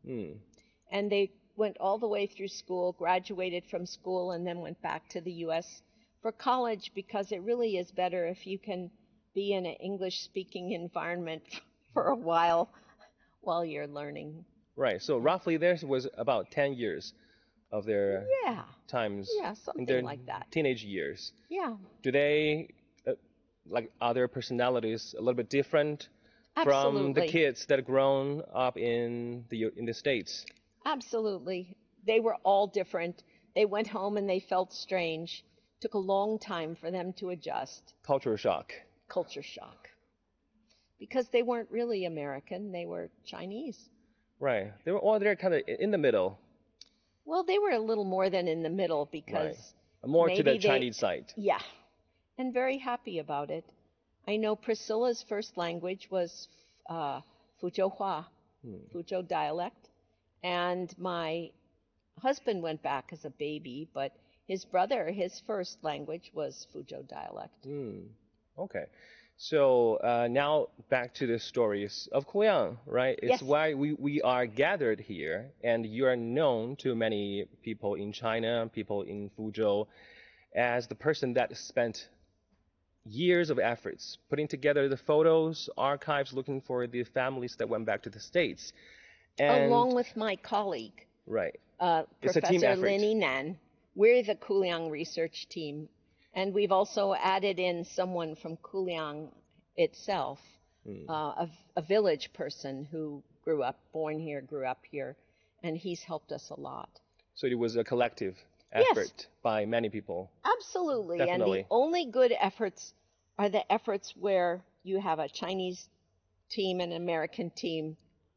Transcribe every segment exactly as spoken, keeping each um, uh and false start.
Mm. And they went all the way through school, graduated from school, and then went back to the U S for college because it really is better if you can be in an English-speaking environment for a while while you're learning. Right. So Yeah. roughly there was about ten years of their Yeah. times Yeah, in something their like that. teenage years. Yeah, Do they, uh, like, are their personalities a little bit different from the absolutely. kids that grown up in the U- in the States? Absolutely. They were all different. They went home and they felt strange. Took a long time for them to adjust. Cultural shock. Culture shock. Because they weren't really American, they were Chinese. Right. They were all there kind of in the middle. Well, they were a little more than in the middle Right. because More to the maybe they, Chinese side. yeah, and very happy about it. I know Priscilla's first language was uh, Fuzhou Hua, Hmm. Fuzhou dialect, and my husband went back as a baby, but his brother, his first language was Fuzhou dialect. Hmm. Okay. So uh, now back to the stories of Kuyang, right? It's Yes, why we, we are gathered here, and you are known to many people in China, people in Fuzhou, as the person that spent years of efforts putting together the photos, archives, looking for the families that went back to the States. And, along with my colleague, right, uh, it's a team Professor effort. Lin Yinan. We're the Kuliang research team, and we've also added in someone from Kuliang itself, Hmm. uh, a, a village person who grew up, born here, grew up here, and he's helped us a lot. So it was a collective Yes, effort by many people. absolutely. And the Definitely. only good efforts are the efforts where you have a Chinese team and an American team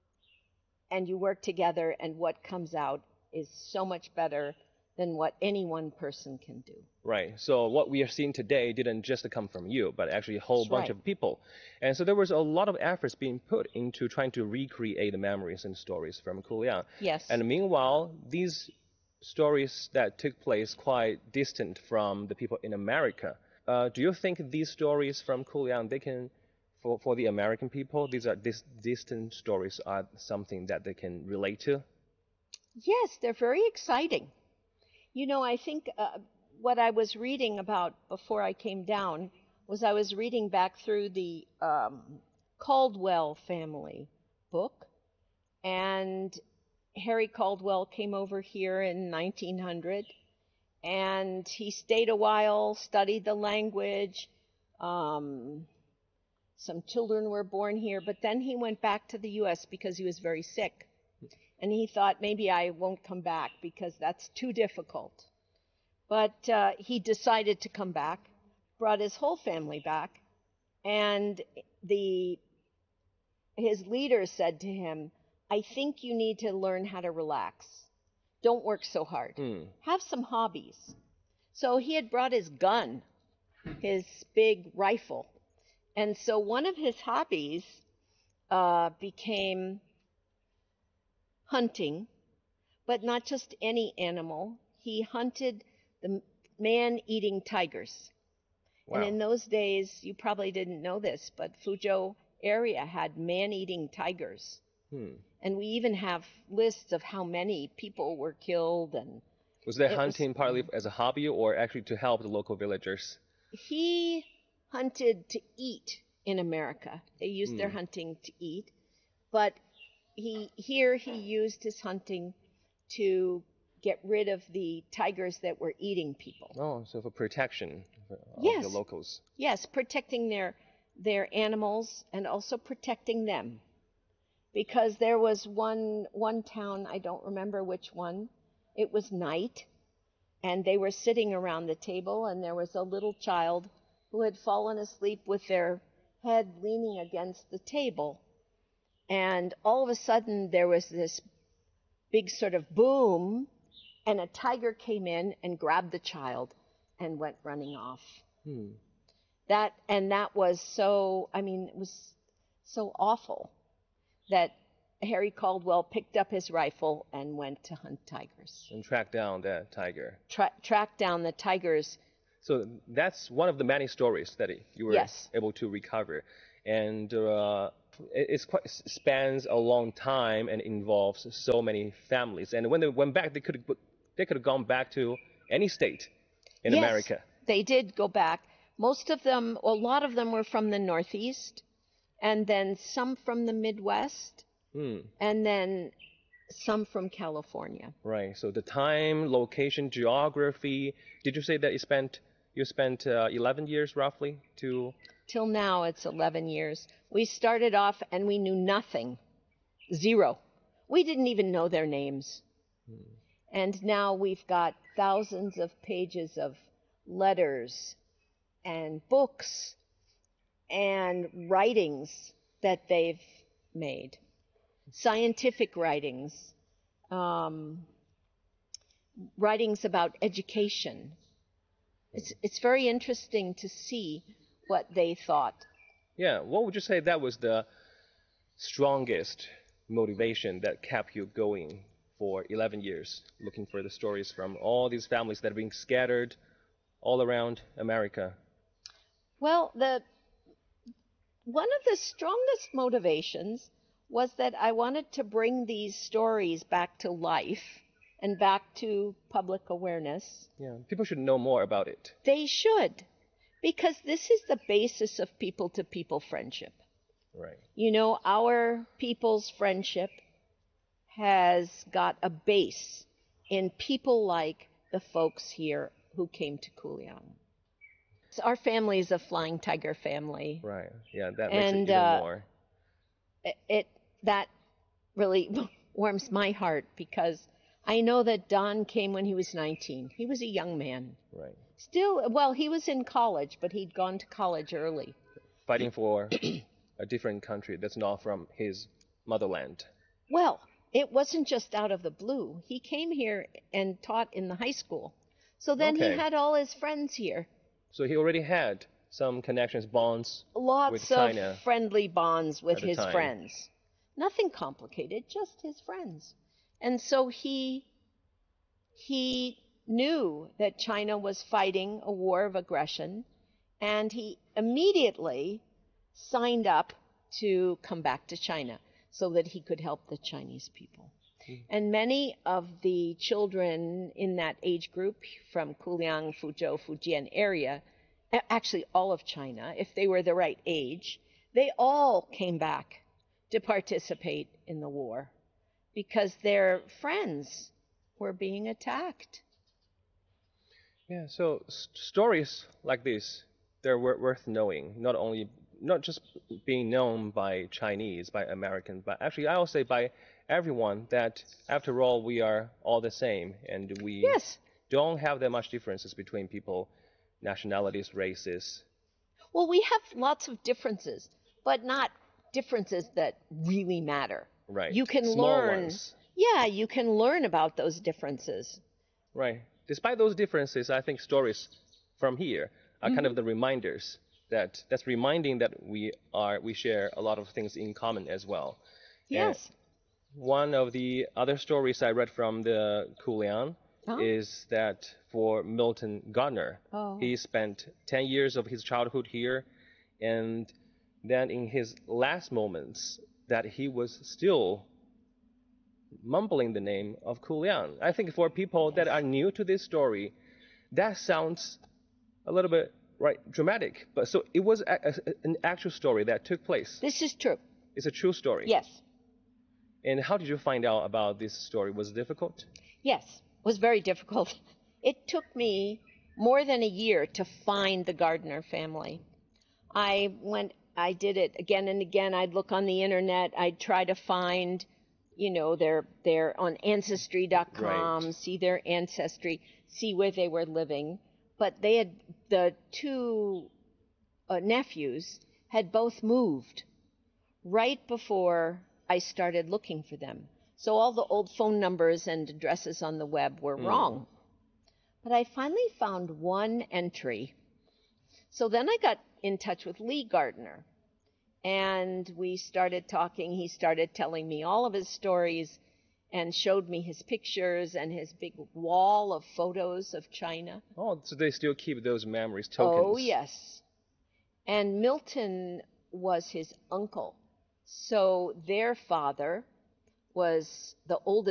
and you work together, and what comes out is so much better than what any one person can do. Right. So what we are seeing today didn't just come from you, but actually a whole That's bunch right. of people. And so there was a lot of efforts being put into trying to recreate the memories and stories from Kuliang. Yes. And meanwhile, these stories that took place quite distant from the people in America. Uh, do you think these stories from Kuliang, they can, for, for the American people, these are dis- distant stories are something that they can relate to? Yes, they're very exciting. You know, I think uh, what I was reading about before I came down was I was reading back through the um, Caldwell family book, and Harry Caldwell came over here in nineteen hundred, and he stayed a while, studied the language. Um, some children were born here, but then he went back to the U S because he was very sick. And he thought, maybe I won't come back because that's too difficult. But uh, he decided to come back, brought his whole family back, and the his leader said to him, I think you need to learn how to relax. Don't work so hard. Mm. Have some hobbies. So he had brought his gun, his big rifle. And so one of his hobbies uh, became hunting, but not just any animal. He hunted the man-eating tigers. Wow. And in those days, you probably didn't know this, but Fuzhou area had man-eating tigers. Hmm. And we even have lists of how many people were killed. And Was that it was, hunting partly as a hobby or actually to help the local villagers? he hunted to eat in America. They used their Hmm. hunting to eat, but he here he used his hunting to get rid of the tigers that were eating people. Oh, so for protection of Yes, the locals. yes, protecting their their animals and also protecting them. Because there was one one town, I don't remember which one. It was night, and they were sitting around the table, and there was a little child who had fallen asleep with their head leaning against the table. And all of a sudden, there was this big sort of boom, and a tiger came in and grabbed the child and went running off. Hmm. That and that was so, I mean, it was so awful that Harry Caldwell picked up his rifle and went to hunt tigers. And track down that tiger. Tra- tracked down the tigers. So that's one of the many stories that you were Yes. able to recover. And uh, It it's quite spans a long time and involves so many families. And when they went back, they could they could have gone back to any state in Yes, America. they did go back. Most of them, a lot of them were from the Northeast, and then some from the Midwest, Hmm. and then some from California. Right. So the time, location, geography. Did you say that you spent you spent uh, eleven years roughly to? Till now, it's eleven years. We started off and we knew nothing, zero. We didn't even know their names. Hmm. And now we've got thousands of pages of letters and books and writings that they've made, scientific writings, um, writings about education. It's, it's very interesting to see what they thought. Yeah. What would you say that was the strongest motivation that kept you going for eleven years, looking for the stories from all these families that are being scattered all around America? Well, the one of the strongest motivations was that I wanted to bring these stories back to life and back to public awareness. Yeah, people should know more about it. They should, because this is the basis of people to people friendship. Right. You know, our people's friendship has got a base in people like the folks here who came to Kuliang. So our family is a Flying Tiger family. Right. Yeah, that makes it And even uh, more. it, it that really warms my heart because I know that Don came when he was nineteen. He was a young man. Right. Still, well, he was in college, but he'd gone to college early. Fighting for a different country that's not from his motherland. Well, it wasn't just out of the blue. He came here and taught in the high school. So then he Okay. had all his friends here. So he already had some connections, bonds with Lots of China friendly bonds with at the his time. friends. Nothing complicated, just his friends. And so he he knew that China was fighting a war of aggression, and he immediately signed up to come back to China so that he could help the Chinese people. Mhm. And many of the children in that age group from Kuliang, Fuzhou, Fujian area, a- actually all of China, if they were the right age, they all came back to participate in the war because their friends were being attacked. Yeah, so s- stories like this, they're wor- worth knowing. Not only, not just being known by Chinese, by American, but actually I will say by everyone. That after all, we are all the same, and we Yes. don't have that much differences between people, nationalities, races. Well, we have lots of differences, but not differences that really matter. Right. You can Small learn, ones. yeah, you can learn about those differences. Right. Despite those differences, I think stories from here are kind Mhm. of the reminders that that's reminding that we are we share a lot of things in common as well. And Yes. one of the other stories I read from the Kulian Huh? is that for Milton Gardner, Oh. he spent ten years of his childhood here, and then in his last moments, that he was still mumbling the name of Kulian. I think for people that Yes. are new to this story, that sounds a little bit right dramatic, but so it was a, a, an actual story that took place. This is true. It's a true story. Yes. And how did you find out about this story? Was it difficult? Yes. It was very difficult. It took me more than a year to find the Gardner family. I went, I did it again and again. I'd look on the internet. I'd try to find, you know, their, their on ancestry dot com, Right. see their ancestry, see where they were living. But they had, the two uh, nephews had both moved right before I started looking for them. So all the old phone numbers and addresses on the web were Mm. wrong. But I finally found one entry. So then I got in touch with Lee Gardner, and we started talking. He started telling me all of his stories and showed me his pictures and his big wall of photos of China. Oh, so they still keep those memories, tokens. Oh, yes. And Milton was his uncle. So their father was the oldest